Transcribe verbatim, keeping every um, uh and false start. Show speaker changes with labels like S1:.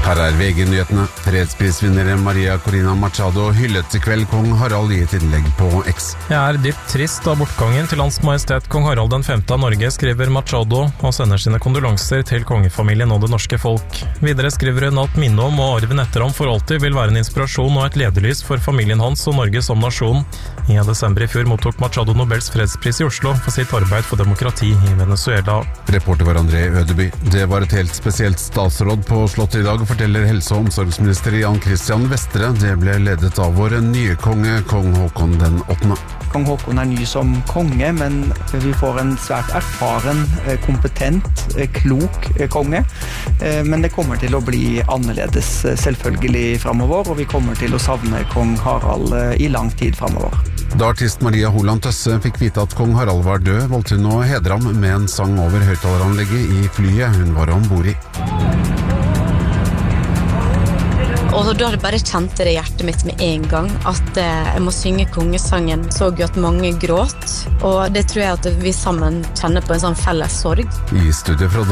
S1: Her er V G-nyhetene. Fredsprisvinnere Maria Corina Machado hyllet til kveld kong Harald i et innlegg på X.
S2: Jeg er dypt trist av bortgangen til Hans Majestet kong Harald den femte av Norge, skriver Machado, og sender sine kondolanser til kongefamilien og det norske folk. Videre skriver hun at minnet om og arven etter ham for alltid vil være en inspirasjon og et lederlys for familien hans og Norge som nasjon. I desember i fjor mottok Machado Nobels fredspris i Oslo for sitt arbeid for demokrati i Venezuela.
S1: Reporter var André Ødeby. Det var et helt spesielt statsråd på Slottet i dag, forteller helse- og omsorgsminister Jan Christian Vestre. Det ble ledet av vår nye konge, kong Håkon den åttende.
S3: Kong Håkon er ny som konge, men vi får en svært erfaren, kompetent, klok konge. Men det kommer til å bli annerledes selvfølgelig fremover, og vi kommer til å savne kong Harald i lang tid fremover.
S1: Da artist Maria Holand Tøsse fikk vite at kong Harald var død, valgte hun å hedre ham med en sang over høyttaleranlegget i flyet hun var ombord i.
S4: Og da bare kjente det i hjertet mitt med en gang at jeg må synge kongesangen. Så jo at mange gråt, og det tror jeg at vi sammen kjenner på en sånn felles sorg.
S1: I studiet fra